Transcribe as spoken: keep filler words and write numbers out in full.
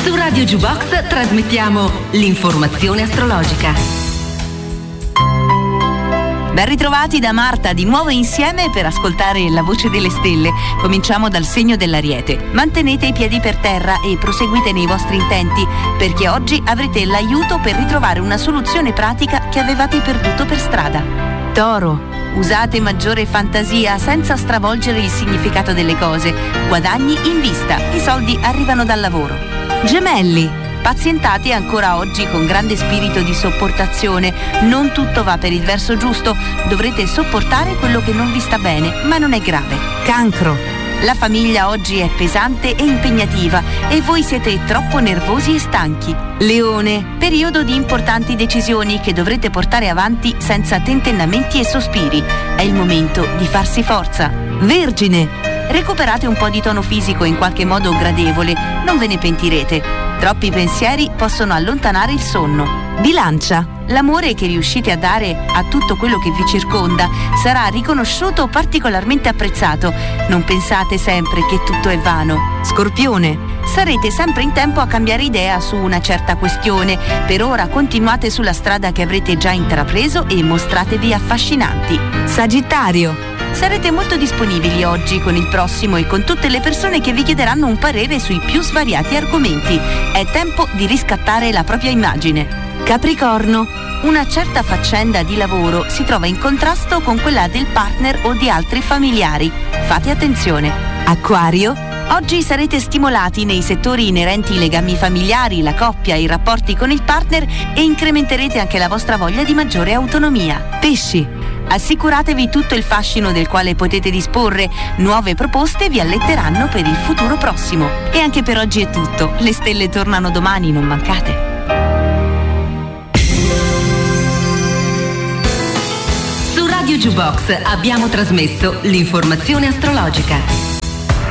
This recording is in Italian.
Su Radio Jukebox trasmettiamo l'informazione astrologica. Ben ritrovati da Marta, di nuovo insieme per ascoltare la voce delle stelle. Cominciamo dal segno dell'Ariete. Mantenete i piedi per terra e proseguite nei vostri intenti, perché oggi avrete l'aiuto per ritrovare una soluzione pratica che avevate perduto per strada. Toro. Usate maggiore fantasia senza stravolgere il significato delle cose. Guadagni in vista, i soldi arrivano dal lavoro. Gemelli. Pazientate ancora oggi con grande spirito di sopportazione. Non tutto va per il verso giusto. Dovrete sopportare quello che non vi sta bene, ma non è grave. Cancro. La famiglia oggi è pesante e impegnativa e voi siete troppo nervosi e stanchi. Leone. Periodo di importanti decisioni che dovrete portare avanti senza tentennamenti e sospiri. È il momento di farsi forza. Vergine. Recuperate un po' di tono fisico in qualche modo gradevole, non ve ne pentirete. Troppi pensieri possono allontanare il sonno. Bilancia. L'amore che riuscite a dare a tutto quello che vi circonda sarà riconosciuto o particolarmente apprezzato. Non pensate sempre che tutto è vano. Scorpione. Sarete sempre in tempo a cambiare idea su una certa questione. Per ora continuate sulla strada che avrete già intrapreso e mostratevi affascinanti. Sagittario. Sarete molto disponibili oggi con il prossimo e con tutte le persone che vi chiederanno un parere sui più svariati argomenti. È tempo di riscattare la propria immagine. Capricorno. Una certa faccenda di lavoro si trova in contrasto con quella del partner o di altri familiari. Fate attenzione. Acquario. Oggi sarete stimolati nei settori inerenti ai legami familiari, la coppia, i rapporti con il partner e incrementerete anche la vostra voglia di maggiore autonomia. Pesci. Assicuratevi tutto il fascino del quale potete disporre. Nuove proposte vi alletteranno per il futuro prossimo. E anche per oggi è tutto. Le stelle tornano domani, non mancate. Su Radio Jukebox abbiamo trasmesso l'informazione astrologica.